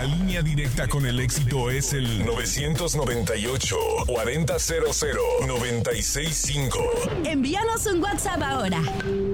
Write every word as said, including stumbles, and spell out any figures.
La línea directa con el éxito es el nueve noventa y ocho, cuarenta cero cero, noventa y seis cinco. Envíanos un WhatsApp ahora.